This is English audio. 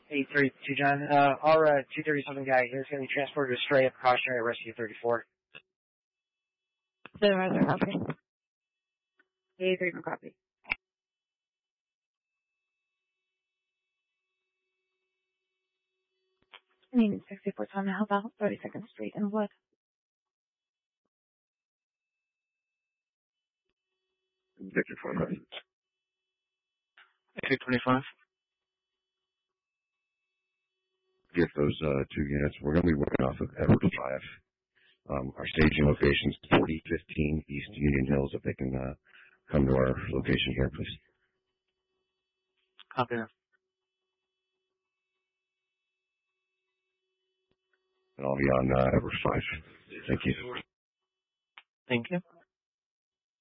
832, John. Our 237 guy here is going to be transported to Stray at precautionary rescue 34. Supervisor, copy. 831, copy. I need 64 time to help out 32nd Street in Wood. Victor 45. 825. Get those two units. We're going to be working off of Edwards Drive. Our staging location is 4015 East Union Hills. If they can come to our location here, please. Copy that. And I'll be on Edwards Drive. Thank you. Thank you.